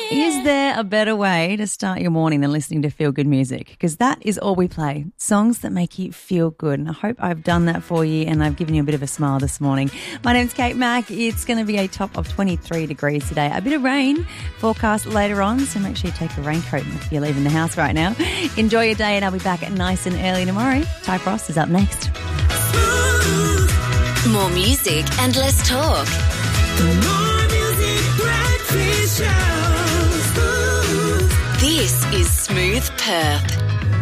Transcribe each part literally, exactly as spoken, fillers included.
Is there a better way to start your morning than listening to feel-good music? Because that is all we play, songs that make you feel good. And I hope I've done that for you and I've given you a bit of a smile this morning. My name's Kate Mack. It's going to be a top of twenty-three degrees today. A bit of rain forecast later on, so make sure you take a raincoat if you're leaving the house right now. Enjoy your day and I'll be back at nice and early tomorrow. Ty Frost is up next. More music and less talk. More music, breakfast show. Smooth. This is Smooth Perth.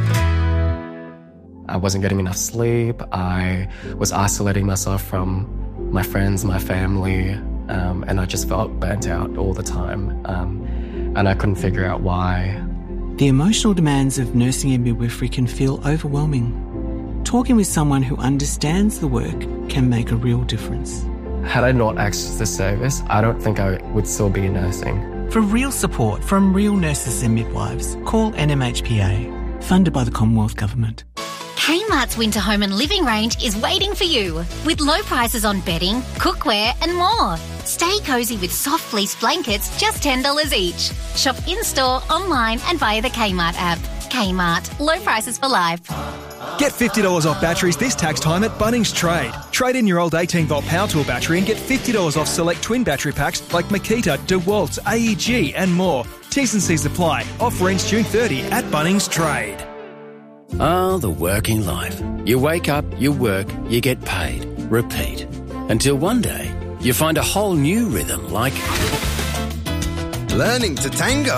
I wasn't getting enough sleep. I was isolating myself from my friends, my family, um, and I just felt burnt out all the time. Um, and I couldn't figure out why. The emotional demands of nursing and midwifery can feel overwhelming. Talking with someone who understands the work can make a real difference. Had I not accessed this service, I don't think I would still be nursing. For real support from real nurses and midwives, call N M H P A, funded by the Commonwealth Government. Kmart's winter home and living range is waiting for you with low prices on bedding, cookware and more. Stay cosy with soft fleece blankets, just ten dollars each. Shop in-store, online and via the Kmart app. Kmart, low prices for life. Get fifty dollars off batteries this tax time at Bunnings Trade. Trade in your old eighteen volt power tool battery and get fifty dollars off select twin battery packs like Makita, DeWalt, A E G and more. T's and C's apply. Offer ends June thirtieth at Bunnings Trade. Ah, the working life. You wake up, you work, you get paid. Repeat. Until one day, you find a whole new rhythm like... learning to tango.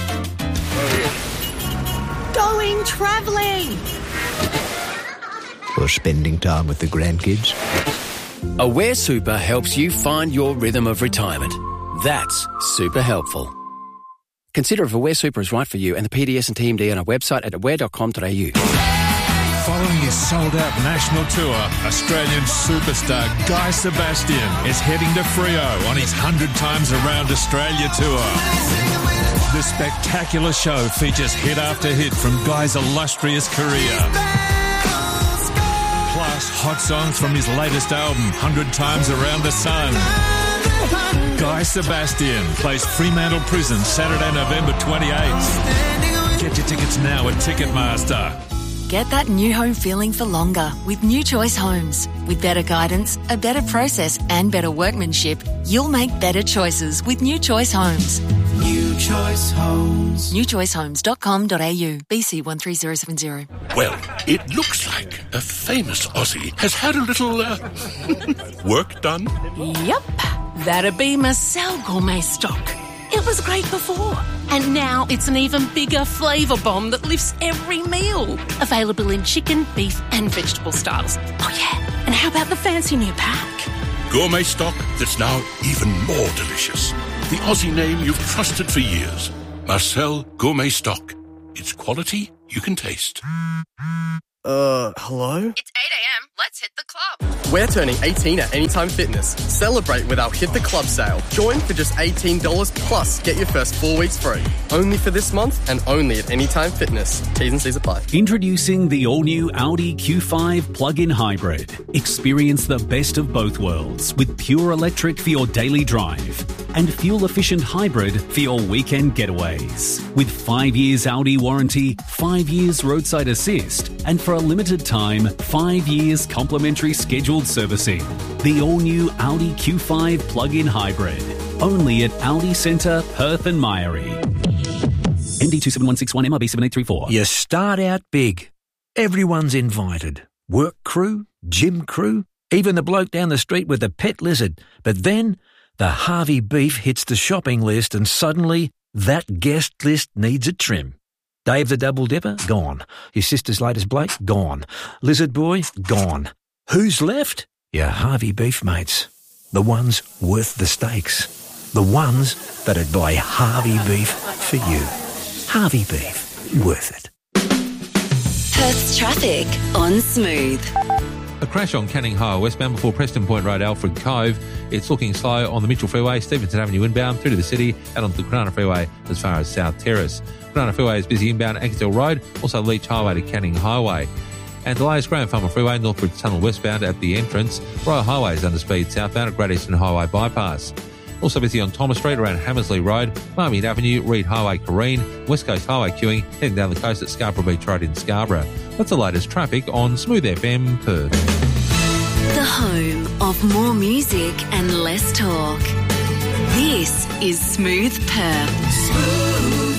Going travelling. Or spending time with the grandkids. Aware Super helps you find your rhythm of retirement. That's super helpful. Consider if Aware Super is right for you and the P D S and T M D on our website at aware dot com dot a u. Following his sold-out national tour, Australian superstar Guy Sebastian is heading to Freo on his one hundred times around Australia tour. The spectacular show features hit after hit from Guy's illustrious career. Plus, hot songs from his latest album, one hundred times Around the Sun. Guy Sebastian plays Fremantle Prison Saturday, November twenty-eighth. Get your tickets now at Ticketmaster. Get that new home feeling for longer with New Choice Homes. With better guidance, a better process and better workmanship, you'll make better choices with New Choice Homes. New Choice Homes. new choice homes dot com dot a u. B C one three zero seven zero. Well, it looks like a famous Aussie has had a little uh, work done. Yep, that'd be Marcel Gourmet Stock. It was great before, and now it's an even bigger flavour bomb that lifts every meal. Available in chicken, beef and vegetable styles. Oh yeah, and how about the fancy new pack? Gourmet stock that's now even more delicious. The Aussie name you've trusted for years. Marcel Gourmet Stock. It's quality you can taste. Uh, hello? It's eight a.m. Let's hit the club. We're turning eighteen at Anytime Fitness. Celebrate with our Hit the Club sale. Join for just eighteen dollars plus get your first four weeks free. Only for this month and only at Anytime Fitness. T's and C's apply. Introducing the all-new Audi Q five plug-in hybrid. Experience the best of both worlds with pure electric for your daily drive and fuel-efficient hybrid for your weekend getaways. With five years Audi warranty, five years roadside assist, and for a limited time, five years complimentary scheduled servicing. The all-new Audi Q five plug-in hybrid. Only at Audi Centre, Perth and Myrie. N D two seven one six one M R B seven eight three four. You start out big. Everyone's invited. Work crew, gym crew, even the bloke down the street with the pet lizard. But then the Harvey beef hits the shopping list and suddenly that guest list needs a trim. Dave the Double Dipper? Gone. Your sister's latest Blake? Gone. Lizard Boy? Gone. Who's left? Your Harvey beef mates. The ones worth the stakes. The ones that'd buy Harvey beef for you. Harvey beef. Worth it. Perth's traffic on Smooth. A crash on Canning Highway westbound before Preston Point Road, Alfred Cove. It's looking slow on the Mitchell Freeway, Stevenson Avenue inbound through to the city and onto the Cronulla Freeway as far as South Terrace. Cronulla Freeway is busy inbound Ankersdale Road, also Leach Highway to Canning Highway. And delays Graham Farmer Freeway, Northbridge Tunnel westbound at the entrance. Royal Highway is under speed southbound at Great Eastern Highway bypass. Also busy on Thomas Street around Hammersley Road, Marmion Avenue, Reed Highway, Careen, West Coast Highway queuing, heading down the coast at Scarborough Beach Road in Scarborough. That's the latest traffic on Smooth F M Perth. The home of more music and less talk. This is Smooth Perth. Smooth.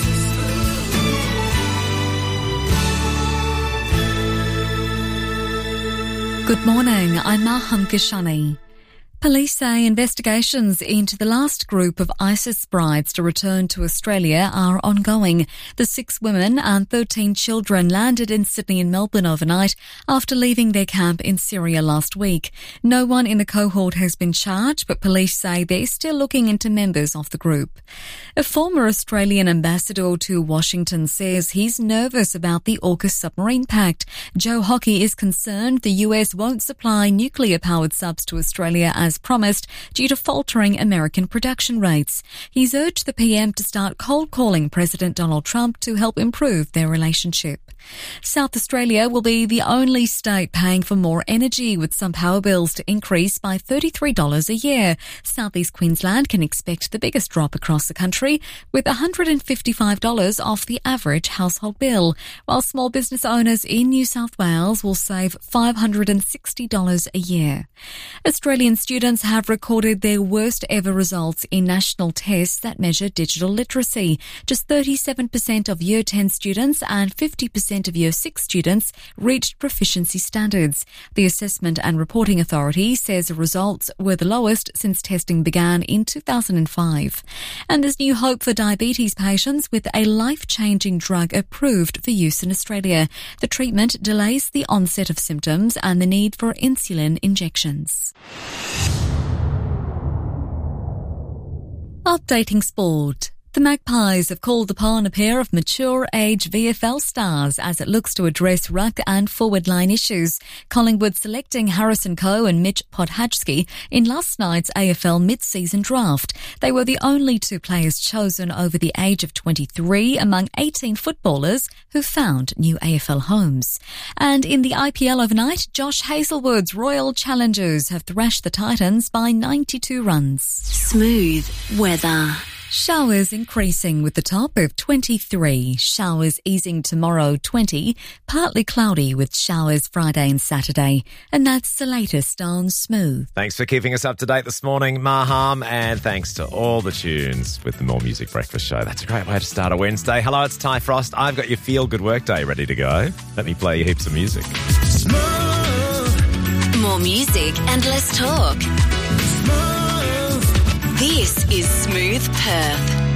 Good morning, I'm Maham Kishani. Police say investigations into the last group of ISIS brides to return to Australia are ongoing. The six women and thirteen children landed in Sydney and Melbourne overnight after leaving their camp in Syria last week. No one in the cohort has been charged, but police say they're still looking into members of the group. A former Australian ambassador to Washington says he's nervous about the AUKUS submarine pact. Joe Hockey is concerned the U S won't supply nuclear-powered subs to Australia as as promised due to faltering American production rates. He's urged the P M to start cold calling President Donald Trump to help improve their relationship. South Australia will be the only state paying for more energy, with some power bills to increase by thirty-three dollars a year. South East Queensland can expect the biggest drop across the country, with one hundred fifty-five dollars off the average household bill, while small business owners in New South Wales will save five hundred sixty dollars a year. Australian students Students have recorded their worst ever results in national tests that measure digital literacy. Just thirty-seven percent of Year ten students and fifty percent of Year six students reached proficiency standards. The Assessment and Reporting Authority says the results were the lowest since testing began in two thousand five. And there's new hope for diabetes patients, with a life-changing drug approved for use in Australia. The treatment delays the onset of symptoms and the need for insulin injections. Updating sport. The Magpies have called upon a pair of mature-age V F L stars as it looks to address ruck and forward-line issues. Collingwood selecting Harrison Coe and Mitch Podhajski in last night's A F L mid-season draft. They were the only two players chosen over the age of twenty-three among eighteen footballers who found new A F L homes. And in the I P L overnight, Josh Hazelwood's Royal Challengers have thrashed the Titans by ninety-two runs. Smooth weather. Showers increasing with the top of twenty-three. Showers easing tomorrow, twenty. Partly cloudy with showers Friday and Saturday. And that's the latest on Smooth. Thanks for keeping us up to date this morning, Maham, and thanks to all the tunes with the More Music Breakfast Show. That's a great way to start a Wednesday. Hello, it's Ty Frost. I've got your feel-good workday ready to go. Let me play you heaps of music. Smooth. More music and less talk. This is Smooth Perth.